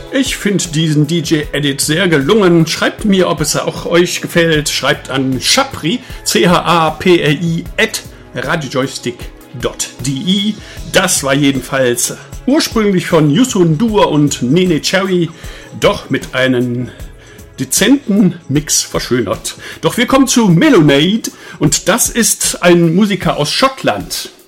Ich finde diesen DJ-Edit sehr gelungen. Schreibt mir, ob es auch euch gefällt. Schreibt an Chapri, CHAPRI, @radiojoystick.de. Das war jedenfalls ursprünglich von Yusun Dur und Nene Cherry, doch mit einem dezenten Mix verschönert. Doch wir kommen zu Melonade und das ist ein Musiker aus Schottland.